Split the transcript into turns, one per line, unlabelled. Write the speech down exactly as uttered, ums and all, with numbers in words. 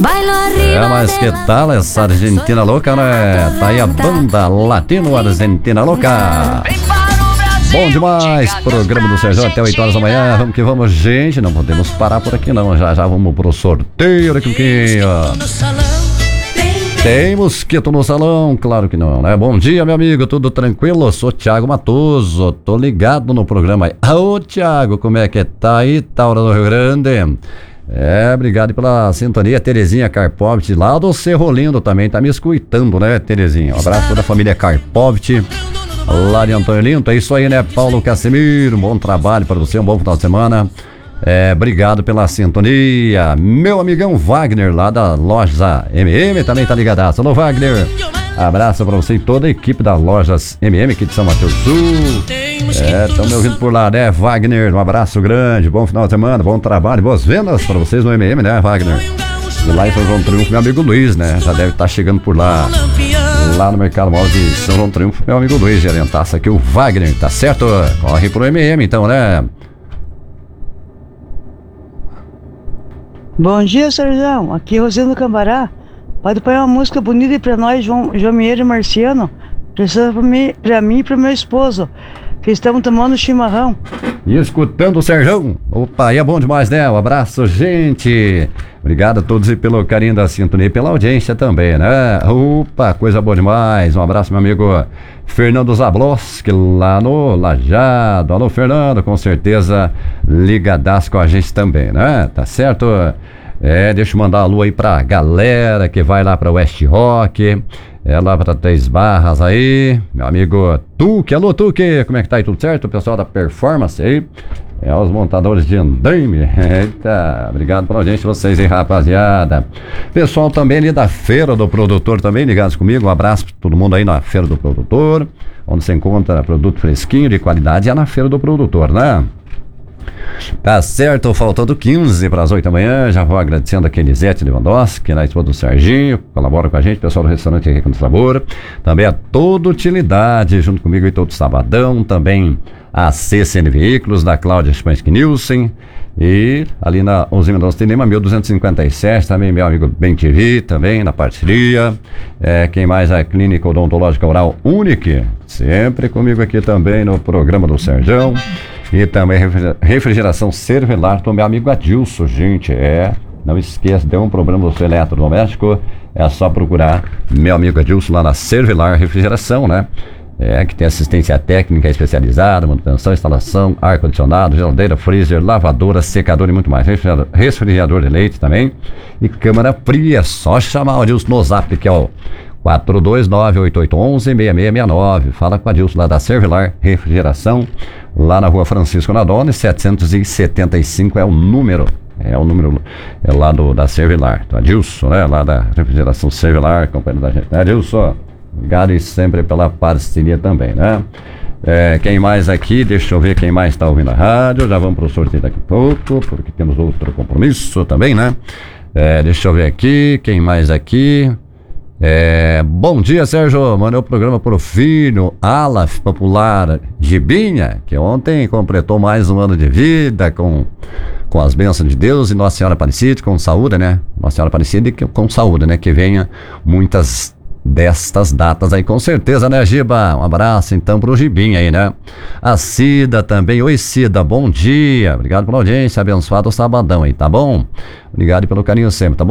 É, mas que tal essa Argentina louca, né? Tá aí a banda Latino Argentina Louca. Bom demais, programa do Sérgio até oito horas da manhã. Vamos que vamos, gente. Não podemos parar por aqui, não. Já já vamos pro sorteio daqui um pouquinho. Tem mosquito no salão? Claro que não, né? Bom dia, meu amigo, tudo tranquilo? Eu sou Thiago Matoso, tô ligado no programa aí. Ô, Thiago, como é que tá aí, Taura do Rio Grande? É, obrigado pela sintonia, Terezinha Karpovich, lá do Cerro Lindo também, tá me escutando, né, Terezinha? Um abraço toda a família Karpovich, lá de Antônio Lindo, é isso aí, né, Paulo Casimiro, um bom trabalho para você, um bom final de semana. É, obrigado pela sintonia. Meu amigão Wagner, lá da loja M M, também tá ligadaço. Alô, Wagner. Abraço pra você e toda a equipe das lojas M M aqui de São Mateus Sul. É, estão me ouvindo por lá, né, Wagner? Um abraço grande, bom final de semana, bom trabalho, boas vendas pra vocês no M M, né, Wagner? E lá em São João do Triunfo, meu amigo Luiz, né? Já deve estar chegando por lá. Lá no Mercado Móvel de São João do Triunfo, meu amigo Luiz, gerentaço aqui, o Wagner, tá certo? Corre pro M M, então, né?
Bom dia, Sérgio. Aqui é Rosendo Cambará. Pode pôr uma música bonita aí pra nós, João, João Mieiro e Marciano. Precisa pra mim, pra mim e pro meu esposo, que estamos tomando chimarrão.
E escutando o Sérgio. Opa, aí é bom demais, né? Um abraço, gente. Obrigado a todos e pelo carinho da sintonia e pela audiência também, né? Opa, coisa boa demais. Um abraço, meu amigo Fernando Zabloski, lá no Lajado. Alô, Fernando, com certeza ligadaço com a gente também, né? Tá certo? É, deixa eu mandar a alô aí pra galera que vai lá pra West Rock, é lá pra Três Barras aí, meu amigo Tuque. Alô, Tuque, como é que tá aí? Tudo certo? O pessoal da Performance aí, é os montadores de andaime. Eita, obrigado pela audiência de vocês aí, rapaziada. Pessoal também ali da Feira do Produtor também ligados comigo, um abraço pra todo mundo aí na Feira do Produtor, onde você encontra produto fresquinho de qualidade, é na Feira do Produtor, né? Tá certo, faltando quinze para as oito da manhã. Já vou agradecendo a Kenisete Lewandowski, na esposa do Serginho, colabora com a gente, pessoal do restaurante Rico do Sabor. Também a Toda Utilidade, junto comigo e todo sabadão. Também a C C N Veículos, da Cláudia Spansky Nielsen. E ali na Usina do Cinema mil duzentos e cinquenta e sete, também meu amigo Bem T V, também na parceria. É, quem mais? A Clínica Odontológica Oral Unique, sempre comigo aqui também no programa do Serjão. E também refrigeração Cervelar do meu amigo Adilson, gente, é, não esqueça, deu um problema no seu eletrodoméstico, é só procurar meu amigo Adilson lá na Cervelar Refrigeração, né? É, que tem assistência técnica especializada, manutenção, instalação, ar-condicionado, geladeira, freezer, lavadora, secador e muito mais. Refrigerador, resfriador de leite também. E câmara fria, é só chamar o Adilson no zap, que é o quatro dois nove, oito oito um um, seis seis seis nove. Fala com a Adilson lá da Cervelar Refrigeração, lá na rua Francisco Nadone, setecentos e setenta e cinco é o número. É o número, é lá do, da Cervelar. Então, Adilson, né? Lá da Refrigeração Cervelar, companheiro da gente, né, Adilson? Obrigado e sempre pela parceria também, né? É, quem mais aqui? Deixa eu ver quem mais está ouvindo a rádio. Já vamos para o sorteio daqui a pouco, porque temos outro compromisso também, né? É, deixa eu ver aqui, quem mais aqui? É, bom dia, Sérgio. Mandei o programa pro filho Alaf Popular Gibinha, que ontem completou mais um ano de vida com, com as bênçãos de Deus e Nossa Senhora Aparecida, com saúde, né? Nossa Senhora Aparecida e com saúde, né? Que venha muitas destas datas aí, com certeza, né, Giba? Um abraço então pro Gibinha aí, né? A Cida também. Oi, Cida, bom dia. Obrigado pela audiência, abençoado o sabadão aí, tá bom? Obrigado pelo carinho sempre, tá bom?